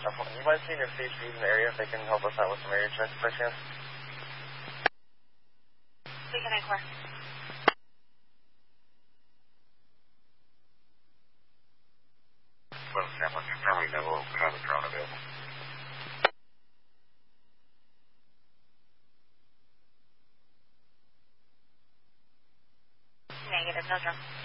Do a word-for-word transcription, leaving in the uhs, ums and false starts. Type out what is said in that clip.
You might see your C Cs in the area if they can help us out with some area checks by chance. Beacon eight four. Well, Sam, let's confirm we know we'll have a drone available. Negative, no drone.